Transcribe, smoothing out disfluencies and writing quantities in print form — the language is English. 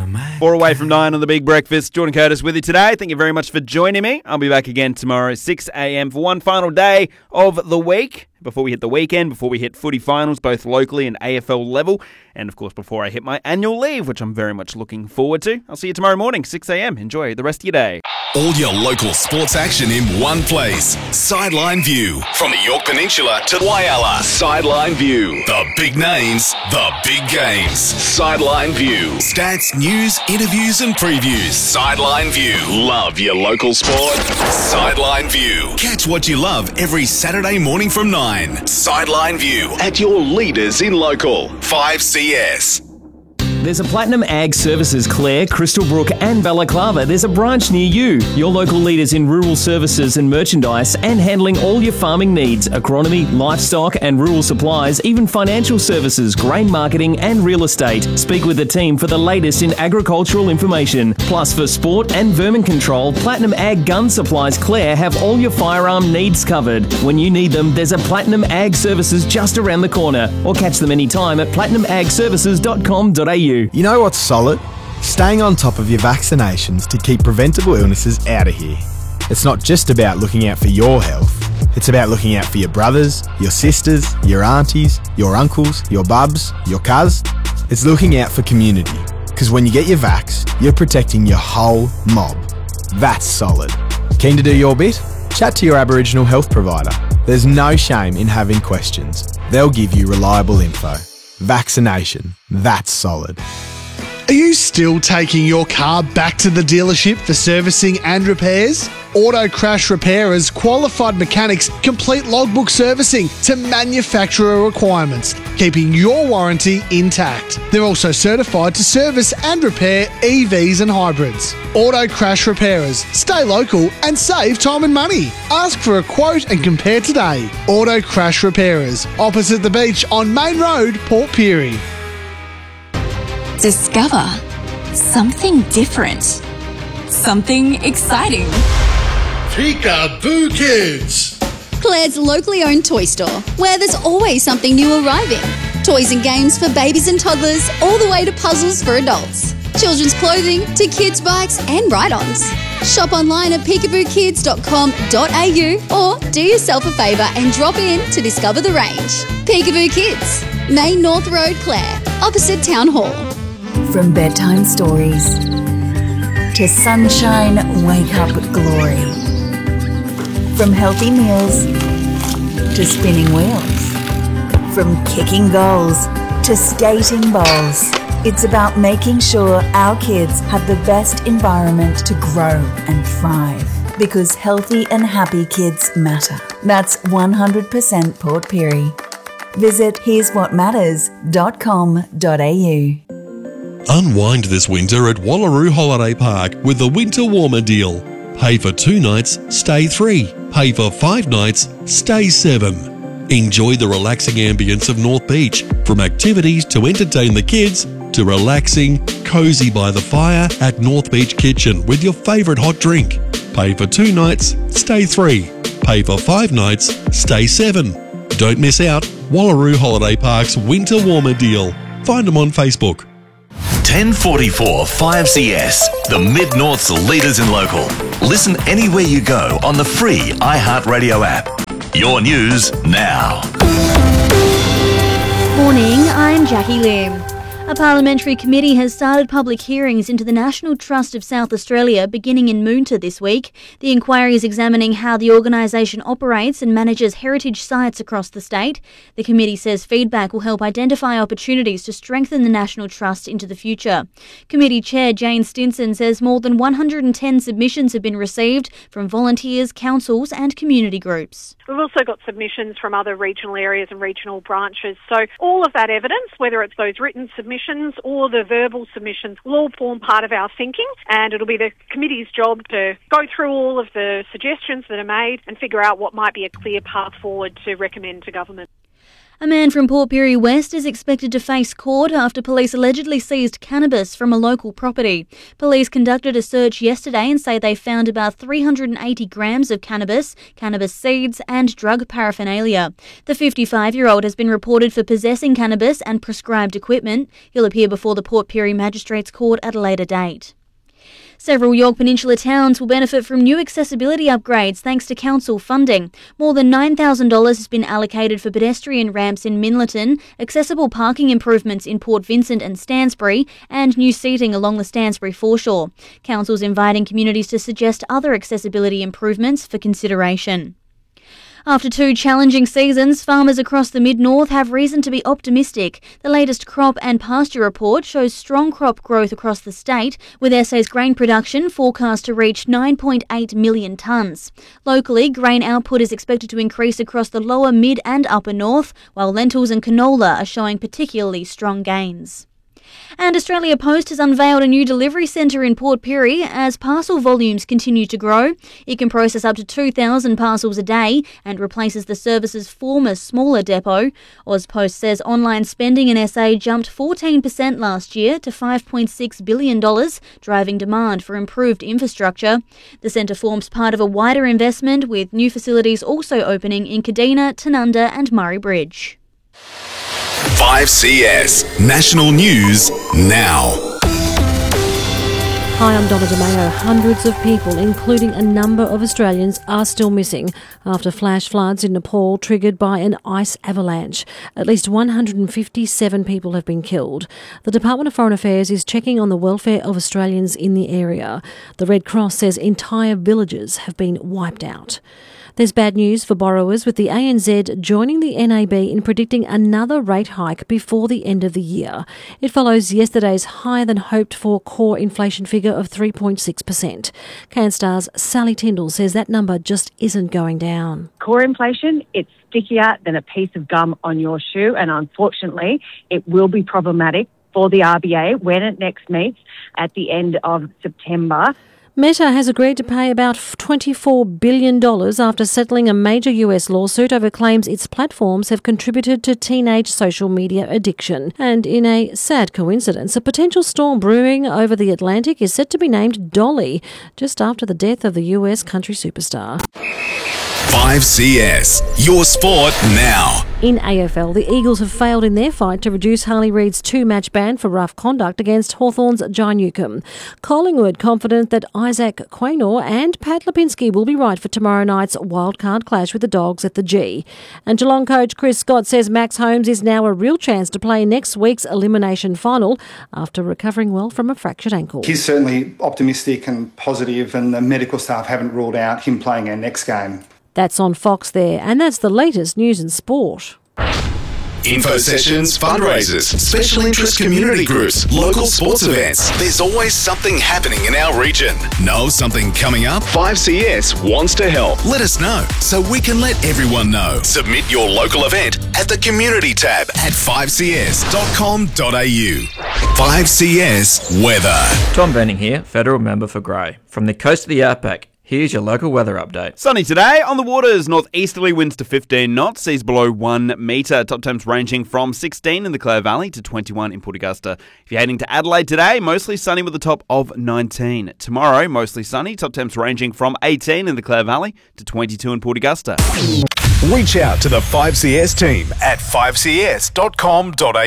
4 away from 9 on The Big Breakfast. Jordan Curtis with you today. Thank you very much for joining me. I'll be back again tomorrow, 6 a.m. for one final day of the week. Before we hit the weekend, before we hit footy finals, both locally and AFL level, and of course before I hit my annual leave, which I'm very much looking forward to. I'll see you tomorrow morning, 6 a.m. Enjoy the rest of your day. All your local sports action in one place. Sideline View. From the York Peninsula to Whyalla. Sideline View. The big names, the big games. Sideline View. Stats, news, interviews and previews. Sideline View. Love your local sport. Sideline View. Catch what you love every Saturday morning from 9. Sideline View at your leaders in local 5CS. There's a Platinum Ag Services Clare, Crystalbrook and Balaclava. There's a branch near you. Your local leaders in rural services and merchandise and handling all your farming needs, agronomy, livestock and rural supplies, even financial services, grain marketing and real estate. Speak with the team for the latest in agricultural information. Plus for sport and vermin control, Platinum Ag Gun Supplies Clare have all your firearm needs covered. When you need them, there's a Platinum Ag Services just around the corner, or catch them anytime at platinumagservices.com.au. You know what's solid? Staying on top of your vaccinations to keep preventable illnesses out of here. It's not just about looking out for your health. It's about looking out for your brothers, your sisters, your aunties, your uncles, your bubs, your cuz. It's looking out for community. Because when you get your vax, you're protecting your whole mob. That's solid. Keen to do your bit? Chat to your Aboriginal health provider. There's no shame in having questions. They'll give you reliable info. Vaccination. That's solid. Are you still taking your car back to the dealership for servicing and repairs? Auto Crash Repairers qualified mechanics complete logbook servicing to manufacturer requirements, keeping your warranty intact. They're also certified to service and repair EVs and hybrids. Auto Crash Repairers. Stay local and save time and money. Ask for a quote and compare today. Auto Crash Repairers, opposite the beach on Main Road, Port Pirie. Discover something different. Something exciting. Peekaboo Kids. Claire's locally owned toy store, where there's always something new arriving. Toys and games for babies and toddlers, all the way to puzzles for adults. Children's clothing to kids' bikes and ride-ons. Shop online at peekabookids.com.au or do yourself a favour and drop in to discover the range. Peekaboo Kids, Main North Road, Clare, opposite Town Hall. From bedtime stories to sunshine wake-up glory. From healthy meals to spinning wheels. From kicking goals to skating bowls. It's about making sure our kids have the best environment to grow and thrive. Because healthy and happy kids matter. That's 100% Port Pirie. Visit hereswhatmatters.com.au. Unwind this winter at Wallaroo Holiday Park with the Winter Warmer deal. Pay for 2 nights, stay 3. Pay for 5 nights, stay 7. Enjoy the relaxing ambience of North Beach, from activities to entertain the kids to relaxing, cosy by the fire at North Beach Kitchen with your favourite hot drink. Pay for 2 nights, stay 3. Pay for 5 nights, stay 7. Don't miss out. Wallaroo Holiday Park's Winter Warmer deal. Find them on Facebook. 1044 5CS, the Mid-North's leaders in local. Listen anywhere you go on the free iHeartRadio app. Your news now. Morning, I'm Jackie Lim. A parliamentary committee has started public hearings into the National Trust of South Australia beginning in Moonta this week. The inquiry is examining how the organisation operates and manages heritage sites across the state. The committee says feedback will help identify opportunities to strengthen the National Trust into the future. Committee Chair Jane Stinson says more than 110 submissions have been received from volunteers, councils and community groups. We've also got submissions from other regional areas and regional branches. So all of that evidence, whether it's those written submissions or the verbal submissions, will all form part of our thinking, and it'll be the committee's job to go through all of the suggestions that are made and figure out what might be a clear path forward to recommend to government. A man from Port Pirie West is expected to face court after police allegedly seized cannabis from a local property. Police conducted a search yesterday and say they found about 380 grams of cannabis, cannabis seeds and drug paraphernalia. The 55-year-old has been reported for possessing cannabis and prescribed equipment. He'll appear before the Port Pirie Magistrates Court at a later date. Several Yorke Peninsula towns will benefit from new accessibility upgrades thanks to council funding. More than $9,000 has been allocated for pedestrian ramps in Minlaton, accessible parking improvements in Port Vincent and Stansbury, and new seating along the Stansbury foreshore. Council's inviting communities to suggest other accessibility improvements for consideration. After 2 challenging seasons, farmers across the mid-north have reason to be optimistic. The latest crop and pasture report shows strong crop growth across the state, with SA's grain production forecast to reach 9.8 million tonnes. Locally, grain output is expected to increase across the lower, mid and upper north, while lentils and canola are showing particularly strong gains. And Australia Post has unveiled a new delivery centre in Port Pirie as parcel volumes continue to grow. It can process up to 2,000 parcels a day and replaces the service's former smaller depot. AusPost says online spending in SA jumped 14% last year to $5.6 billion, driving demand for improved infrastructure. The centre forms part of a wider investment, with new facilities also opening in Kadina, Tanunda and Murray Bridge. 5CS National News now. Hi, I'm Donna DeMayo. Hundreds of people, including a number of Australians, are still missing after flash floods in Nepal triggered by an ice avalanche. At least 157 people have been killed. The Department of Foreign Affairs is checking on the welfare of Australians in the area. The Red Cross says entire villages have been wiped out. There's bad news for borrowers, with the ANZ joining the NAB in predicting another rate hike before the end of the year. It follows yesterday's higher-than-hoped-for core inflation figure of 3.6%. CanStar's Sally Tyndall says that number just isn't going down. Core inflation, it's stickier than a piece of gum on your shoe, and unfortunately it will be problematic for the RBA when it next meets at the end of September. Meta has agreed to pay about $24 billion after settling a major US lawsuit over claims its platforms have contributed to teenage social media addiction. And in a sad coincidence, a potential storm brewing over the Atlantic is set to be named Dolly, just after the death of the US country superstar. 5CS, your sport now. In AFL, the Eagles have failed in their fight to reduce Harley Reid's 2-match ban for rough conduct against Hawthorn's Jai Newcombe. Collingwood confident that Isaac Quaynor and Pat Lipinski will be right for tomorrow night's wildcard clash with the Dogs at the G. And Geelong coach Chris Scott says Max Holmes is now a real chance to play next week's elimination final after recovering well from a fractured ankle. He's certainly optimistic and positive, and the medical staff haven't ruled out him playing our next game. That's on Fox there, and that's the latest news in sport. Info sessions, fundraisers, special interest community groups, local sports events. There's always something happening in our region. Know something coming up? 5CS wants to help. Let us know so we can let everyone know. Submit your local event at the community tab at 5cs.com.au. 5CS weather. Tom Benning here, federal member for Grey. From the coast of the outback, here's your local weather update. Sunny today. On the waters, northeasterly winds to 15 knots, seas below 1 metre. Top temps ranging from 16 in the Clare Valley to 21 in Port Augusta. If you're heading to Adelaide today, mostly sunny with a top of 19. Tomorrow, mostly sunny. Top temps ranging from 18 in the Clare Valley to 22 in Port Augusta. Reach out to the 5CS team at 5cs.com.au.